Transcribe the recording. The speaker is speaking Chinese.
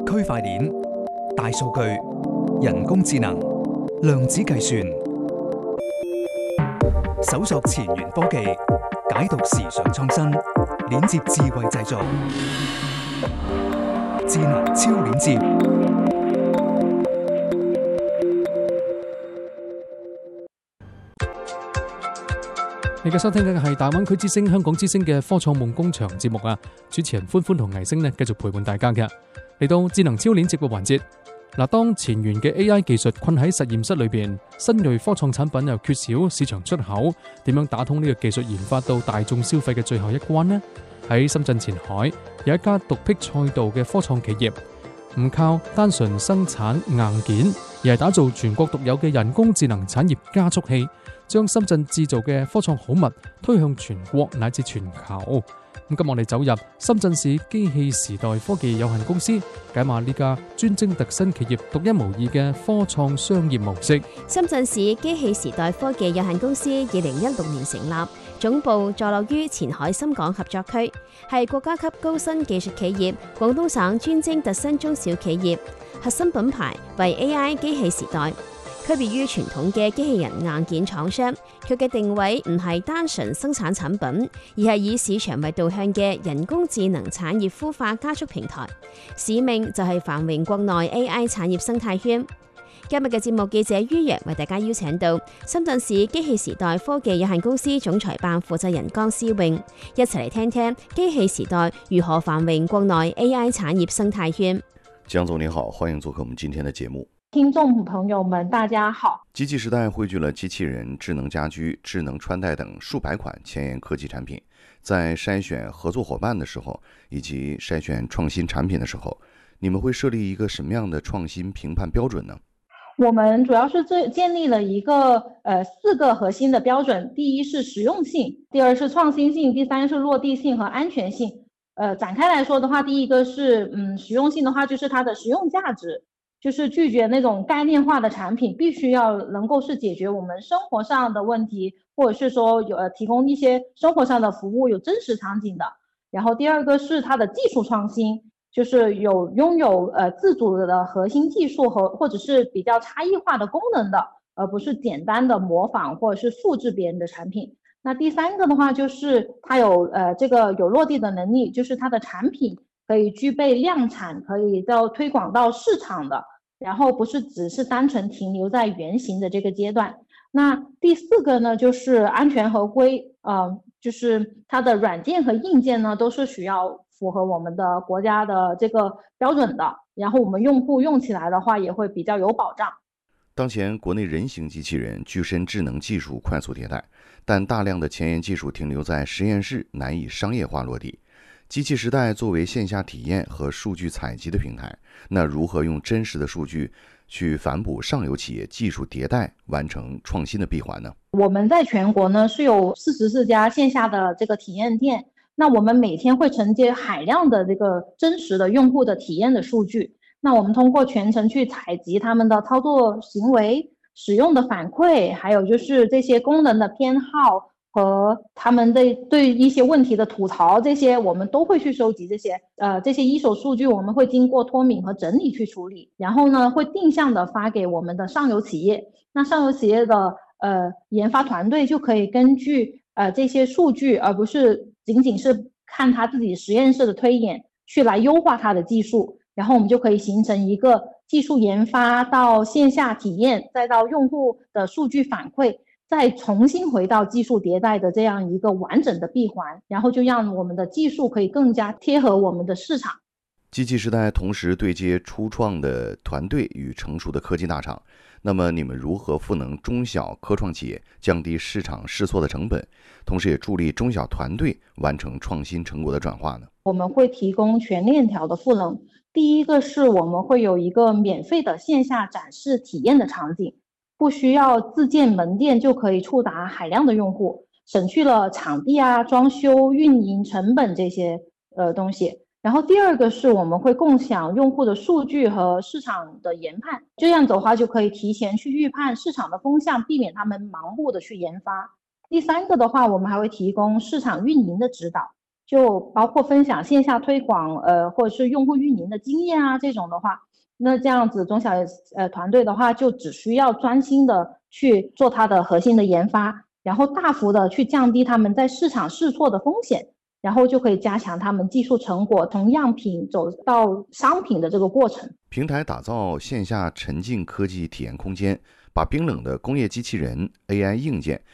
區塊鏈、大數據、人工智能、量子計算，搜索前沿科技，解讀時尚創新，鏈接智慧製造，智能超鏈接。 你嘅收聽嘅係大灣區之聲香港之聲嘅科創夢工場節目啊！主持人歡歡同藝星呢繼續陪伴大家嘅。嚟到智能超鏈接嘅環節，嗱，當前沿嘅 AI 技術困喺實驗室裏邊，新銳科創產品又缺少市場出口，點樣打通呢個技術研發到大眾消費嘅最後一關呢？喺深圳前海有一家獨辟賽道嘅科創企業，唔靠單純生產硬件，而係打造全國獨有嘅人工智能產業加速器，將深圳製造嘅科創好物推向全國乃至全球。咁今日我哋走入深圳市機器時代科技有限公司，解碼呢家專精特新企業獨一無二嘅科創商業模式。 深圳市機器時代科技有限公司2016年成立，總部坐落於前海深港合作區，係國家級高新技術企業，廣東省專精特新中小企業，核心品牌為 AI 機器時代。區別於傳統嘅機器人硬件廠商，佢嘅定位唔係單純生產產品，而係以市場為導向嘅人工智能產業孵化加速平台。使命就係繁榮國內 AI 產業生態圈。今日嘅節目記者于洋為大家邀請到深圳市機器時代科技有限公司總裁辦負責人江思穎，一齊嚟聽聽機器時代如何繁榮國內 AI 產業生態圈。 江總你好，歡迎做客我們今天的節目。 聽眾朋友們大家好。 機器時代匯聚了機器人、智能家居、智能穿戴等數百款前沿科技產品，在篩選合作夥伴的時候，以及篩選創新產品的時候，你們會設立一個什麼樣的創新評判標準呢？ 我們主要是建立了一個4個核心的標準，第一是實用性，第二是創新性，第三是落地性和安全性。展開來說的話，第一個是實用性的話，就是它的實用價值。就是拒絕那種概念化的產品，必須要能夠是解決我們生活上的問題，或者是說提供一些生活上的服務，有真實場景的。然後第二個是它的技術創新，就是擁有自主的核心技術或者是比較差異化的功能的，而不是簡單的模仿或者是複製別人的產品。那第三個的話就是它有這個有落地的能力，就是它的產品可以具備量產，可以到推廣到市場的。然後不是只是單純停留在原型的這個階段。那第四個呢，就是安全合規，就是它的軟件和硬件呢，都是需要符合我們的國家的這個標準的。然後我們用戶用起來的話，也會比較有保障。 當前國內人形機器人具身智能技術快速迭代，但大量的前沿技術停留在實驗室，難以商業化落地。機器時代作為線下體驗和數據採集的平台，那如何用真實的數據去反哺上游企業技術迭代，完成創新的閉環呢？ 我們在全國呢是有44家線下的這個體驗店，那我們每天會承接海量的這個真實的用戶的體驗的數據，那我們通過全程去採集他們的操作行為、使用的反饋，還有就是這些功能的偏好和他們對一些問題的吐槽，這些我們都會去收集這些一手數據，我們會經過脫敏和整理去處理，然後呢會定向的發給我們的上游企業，那上游企業的研發團隊就可以根據這些數據，而不是僅僅是看他自己實驗室的推演去來優化它的技術，然後我們就可以形成一個技術研發到線下體驗，再到用戶的數據反饋，再重新回到技術迭代的這樣一個完整的閉環，然後就讓我們的技術可以更加貼合我們的市場。 機器時代同時對接初創的團隊與成熟的科技大廠，那麼你們如何賦能中小科創企業降低市場試錯的成本，同時也助力中小團隊完成創新成果的轉化呢？ 我們會提供全鏈條的賦能，第一個是我們會有一個免費的線下展示體驗的場景，不需要自建門店就可以觸達海量的用戶，省去了場地裝修、運營成本這些東西。然後第二個是我們會共享用戶的數據和市場的研判，這樣子的話就可以提前去預判市場的風向，避免他們盲目的去研發。第三個的話，我們還會提供市場運營的指導， 就包括分享线下推广，或者是用户运营的经验啊，这种的话，那这样子中小团队的话，就只需要专心的去做它的核心的研发，然后大幅的去降低他们在市场试错的风险，然后就可以加强他们技术成果从样品走到商品的这个过程。 平台打造线下沉浸科技体验空间，把冰冷的工业机器人、AI 硬件